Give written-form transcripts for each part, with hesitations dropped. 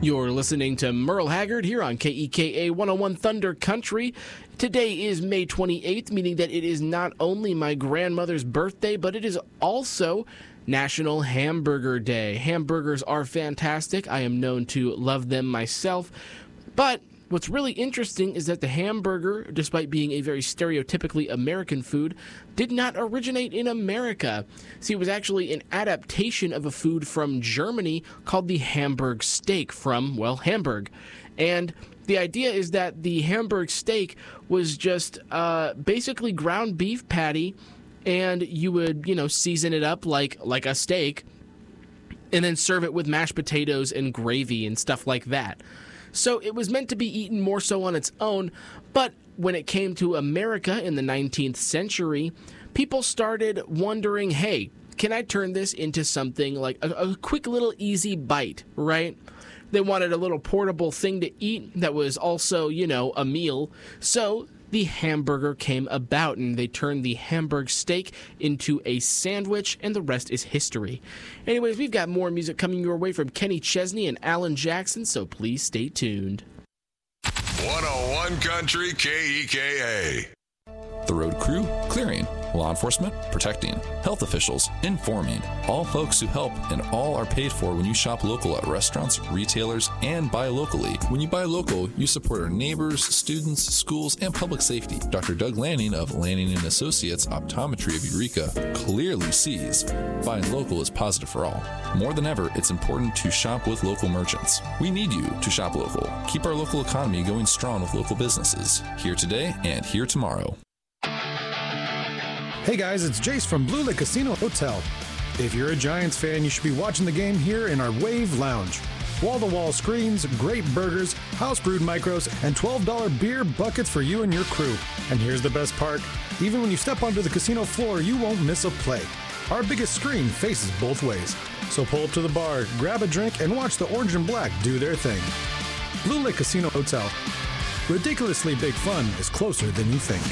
You're listening to Merle Haggard here on KEKA 101 Thunder Country. Today is May 28th, meaning that it is not only my grandmother's birthday, but it is also National Hamburger Day. Hamburgers are fantastic. I am known to love them myself. But what's really interesting is that the hamburger, despite being a very stereotypically American food, did not originate in America. See, it was actually an adaptation of a food from Germany called the Hamburg steak from, well, Hamburg. And the idea is that the Hamburg steak was just basically ground beef patty, and you would, season it up like a steak, and then serve it with mashed potatoes and gravy and stuff like that. So it was meant to be eaten more so on its own, but when it came to America in the 19th century, people started wondering, hey, can I turn this into something like a quick little easy bite, right? They wanted a little portable thing to eat that was also, a meal. So the hamburger came about, and they turned the Hamburg steak into a sandwich, and the rest is history. Anyways, we've got more music coming your way from Kenny Chesney and Alan Jackson, so please stay tuned. 101 Country KEKA. The road crew, clearing. Law enforcement, protecting. Health officials, informing. All folks who help, and all are paid for when you shop local at restaurants, retailers, and buy locally. When you buy local, you support our neighbors, students, schools, and public safety. Dr. Doug Lanning of Lanning & Associates Optometry of Eureka clearly sees buying local is positive for all. More than ever, it's important to shop with local merchants. We need you to shop local. Keep our local economy going strong with local businesses. Here today and here tomorrow. Hey guys, it's Jace from Blue Lake Casino Hotel. If you're a Giants fan, you should be watching the game here in our Wave Lounge. Wall-to-wall screens, great burgers, house-brewed micros, and $12 beer buckets for you and your crew. And here's the best part. Even when you step onto the casino floor, you won't miss a play. Our biggest screen faces both ways. So pull up to the bar, grab a drink, and watch the orange and black do their thing. Blue Lake Casino Hotel. Ridiculously big fun is closer than you think.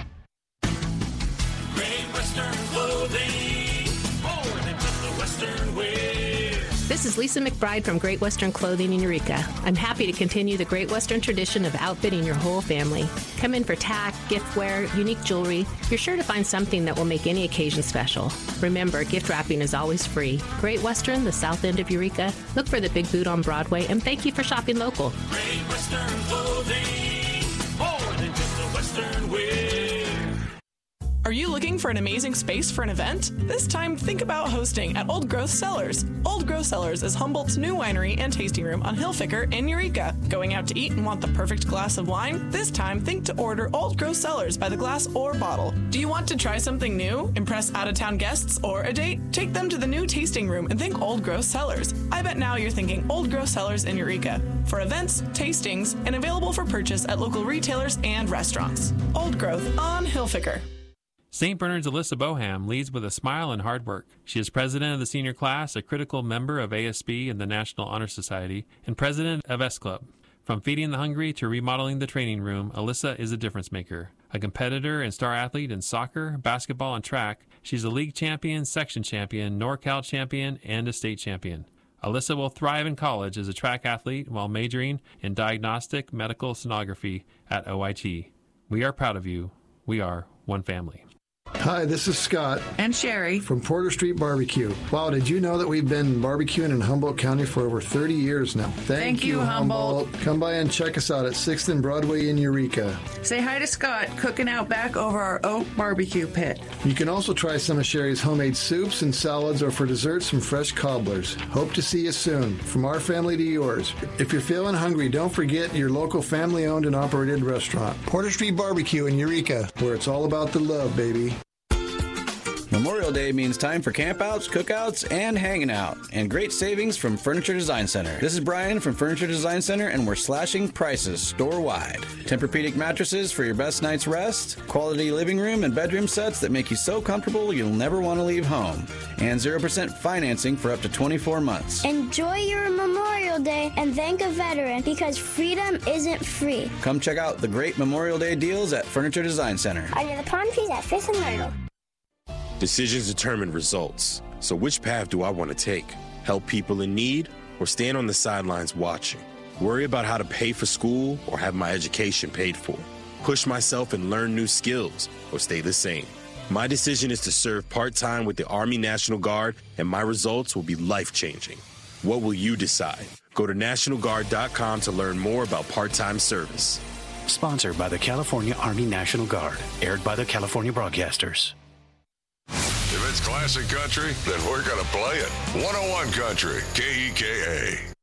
This is Lisa McBride from Great Western Clothing in Eureka. I'm happy to continue the Great Western tradition of outfitting your whole family. Come in for tack, giftware, unique jewelry. You're sure to find something that will make any occasion special. Remember, gift wrapping is always free. Great Western, the south end of Eureka. Look for the Big Boot on Broadway, and thank you for shopping local. Great Western Clothing, more than just a Western wear. Are you looking for an amazing space for an event? This time, think about hosting at Old Growth Cellars. Old Growth Cellars is Humboldt's new winery and tasting room on Hillficker in Eureka. Going out to eat and want the perfect glass of wine? This time, think to order Old Growth Cellars by the glass or bottle. Do you want to try something new? Impress out-of-town guests or a date? Take them to the new tasting room and think Old Growth Cellars. I bet now you're thinking Old Growth Cellars in Eureka. For events, tastings, and available for purchase at local retailers and restaurants. Old Growth on Hillficker. St. Bernard's Alyssa Boham leads with a smile and hard work. She is president of the senior class, a critical member of ASB and the National Honor Society, and president of S Club. From feeding the hungry to remodeling the training room, Alyssa is a difference maker. A competitor and star athlete in soccer, basketball, and track, she's a league champion, section champion, NorCal champion, and a state champion. Alyssa will thrive in college as a track athlete while majoring in diagnostic medical sonography at OIT. We are proud of you. We are one family. Hi, this is Scott. And Sherry. From Porter Street Barbecue. Wow, did you know that we've been barbecuing in Humboldt County for over 30 years now? Thank you, Humboldt. Come by and check us out at 6th and Broadway in Eureka. Say hi to Scott, cooking out back over our oak barbecue pit. You can also try some of Sherry's homemade soups and salads, or for desserts, some fresh cobblers. Hope to see you soon. From our family to yours. If you're feeling hungry, don't forget your local family-owned and operated restaurant. Porter Street Barbecue in Eureka, where it's all about the love, baby. Memorial Day means time for campouts, cookouts, and hanging out, and great savings from Furniture Design Center. This is Brian from Furniture Design Center, and we're slashing prices store-wide. Tempur-Pedic mattresses for your best night's rest, quality living room and bedroom sets that make you so comfortable you'll never want to leave home, and 0% financing for up to 24 months. Enjoy your Memorial Day and thank a veteran, because freedom isn't free. Come check out the great Memorial Day deals at Furniture Design Center. Under the palm trees at 5th and Myrtle. Decisions determine results. So which path do I want to take? Help people in need or stand on the sidelines watching. Worry about how to pay for school or have my education paid for. Push myself and learn new skills or stay the same. My decision is to serve part-time with the Army National Guard, and my results will be life-changing. What will you decide? Go to NationalGuard.com to learn more about part-time service. Sponsored by the California Army National Guard. Aired by the California Broadcasters. If it's classic country, then we're going to play it. 101 Country, KEKA.